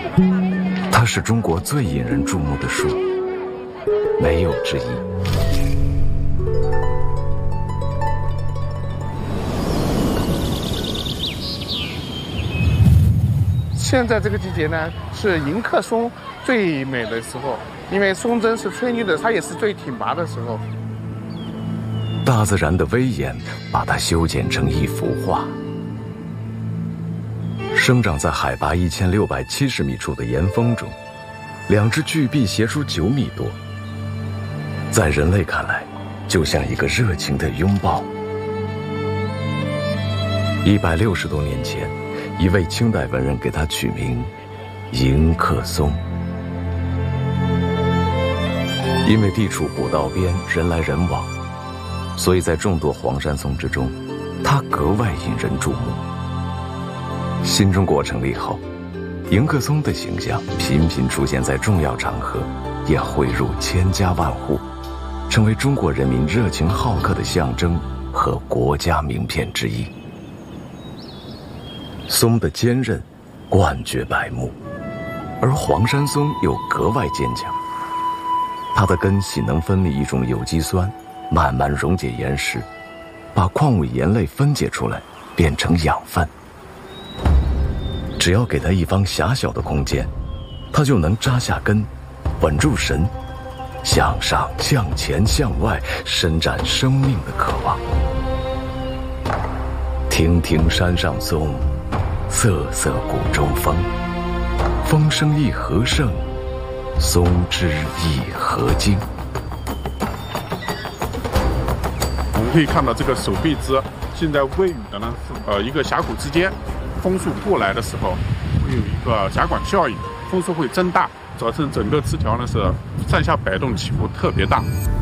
它是中国最引人注目的树，没有之一。 现在这个季节呢，是迎客松最美的时候，因为松针是翠绿的，它也是最挺拔的时候。 大自然的威严把它修剪成一幅画。生长在海拔1670米处的岩峰中，两只巨壁斜出9米多，在人类看来，就像一个热情的拥抱。160多年前，一位清代文人给它取名迎客松。因为地处古道边，人来人往，所以在众多黄山松之中，它格外引人注目。新中国成立后，迎客松的形象频频出现在重要场合，也汇入千家万户，成为中国人民热情好客的象征和国家名片之一。松的坚韧冠绝百目，而黄山松又格外坚强。它的根系能分泌一种有机酸，慢慢溶解岩石，把矿物盐类分解出来，变成养分。只要给它一方狭小的空间，它就能扎下根，稳住神，向上、向前、向外伸展生命的渴望。亭亭山上松，瑟瑟谷中风。风声一何盛，松枝一何精。 我们可以看到这个手臂枝现在位于的呢一个峡谷之间，风速过来的时候会有一个狭管效应，风速会增大，造成整个枝条呢是上下摆动起伏特别大。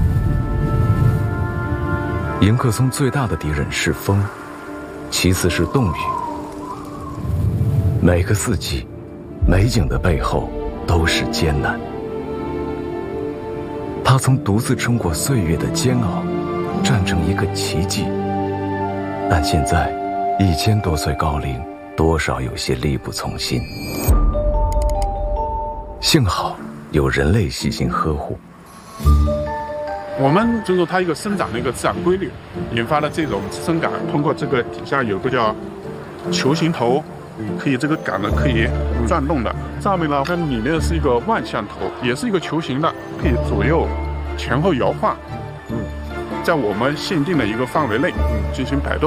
迎客松最大的敌人是风，其次是冻雨。每个四季，美景的背后都是艰难。它曾独自撑过岁月的煎熬，站成一个奇迹。但现在1000多岁高龄，多少有些力不从心。幸好有人类细心呵护。 我们尊重它一个生长的一个自然规律，引发了这种支撑杆。通过这个底下有个叫球形头，可以这个杆呢可以转动的。上面呢它里面是一个万向头，也是一个球形的，可以左右前后摇晃。在我们限定的一个范围内进行摆动。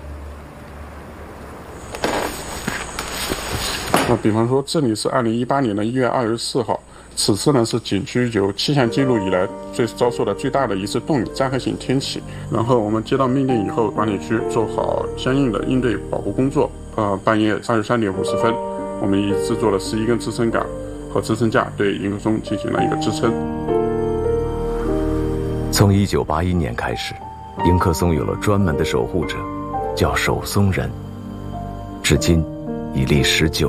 那比方说，这里是2018年的1月24号，此次呢是景区有气象记录以来遭受的最大的一次冻雨灾害性天气。然后我们接到命令以后，管理区做好相应的应对保护工作。半夜23点50分，我们已制作了11根支撑杆和支撑架，对迎客松进行了一个支撑。 从1981年开始，迎客松有了专门的守护者，叫守松人，至今已历19